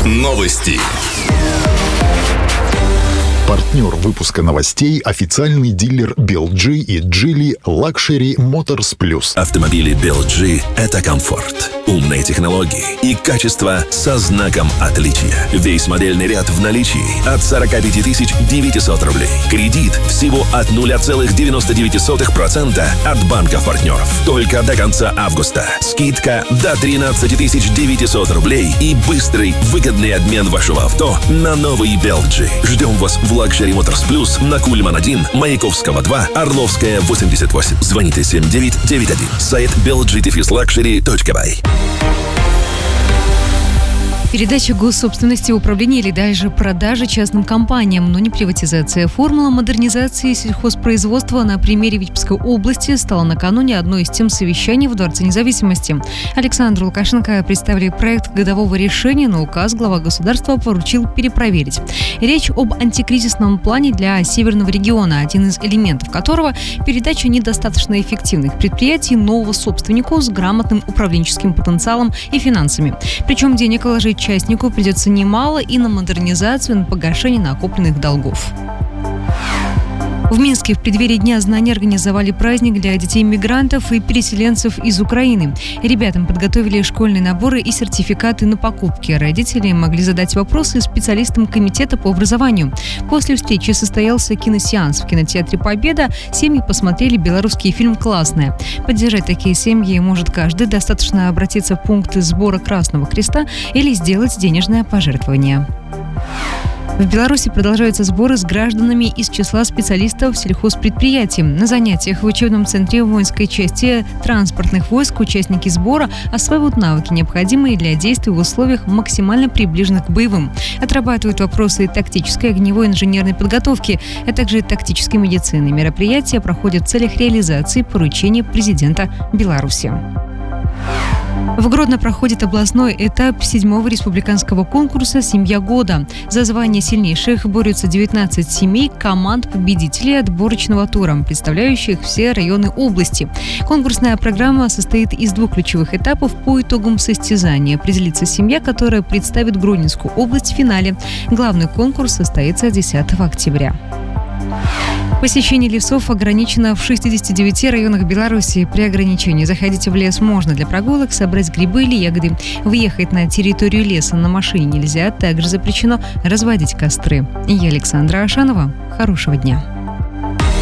Новости. Партнер выпуска новостей – официальный дилер BLG и Geely Luxury Motors Plus. Автомобили BLG – это комфорт, умные технологии и качество со знаком отличия. Весь модельный ряд в наличии от 45 900 рублей. Кредит всего от 0,99% от банков-партнеров. Только до конца августа. Скидка до 13 900 рублей и быстрый, выгодный обмен вашего авто на новый BLG. Ждем вас в Luxury Motors Plus на Кульман-1, Маяковского 2, Орловская 88. Звоните 7991. Сайт belg-luxury.by. Передача госсобственности в управление или даже продажа частным компаниям, но не приватизация. Формула модернизации сельхозпроизводства на примере Витебской области стала накануне одной из тем совещаний в Дворце независимости. Александру Лукашенко представили проект годового решения, но указ глава государства поручил перепроверить. Речь об антикризисном плане для Северного региона, один из элементов которого – передача недостаточно эффективных предприятий нового собственнику с грамотным управленческим потенциалом и финансами. Причем денег вложить участнику придется немало и на модернизацию, и на погашение накопленных долгов. В Минске в преддверии Дня знаний организовали праздник для детей-мигрантов и переселенцев из Украины. Ребятам подготовили школьные наборы и сертификаты на покупки. Родители могли задать вопросы специалистам комитета по образованию. После встречи состоялся киносеанс в кинотеатре «Победа». Семьи посмотрели белорусский фильм «Классная». Поддержать такие семьи может каждый. Достаточно обратиться в пункты сбора Красного Креста или сделать денежное пожертвование. В Беларуси продолжаются сборы с гражданами из числа специалистов сельхозпредприятий. На занятиях в учебном центре воинской части транспортных войск участники сбора осваивают навыки, необходимые для действий в условиях максимально приближенных к боевым. Отрабатывают вопросы тактической, огневой, инженерной подготовки, а также тактической медицины. Мероприятия проходят в целях реализации поручения президента Беларуси. В Гродно проходит областной этап 7-го республиканского конкурса «Семья года». За звание сильнейших борются 19 семей команд-победителей отборочного тура, представляющих все районы области. Конкурсная программа состоит из 2 ключевых этапов. По итогам состязания определится семья, которая представит Гродненскую область в финале. Главный конкурс состоится 10 октября. Посещение лесов ограничено в 69 районах Беларуси. При ограничении заходить в лес можно для прогулок, собрать грибы или ягоды. Въехать на территорию леса на машине нельзя, также запрещено разводить костры. Я Александра Ашанова. Хорошего дня.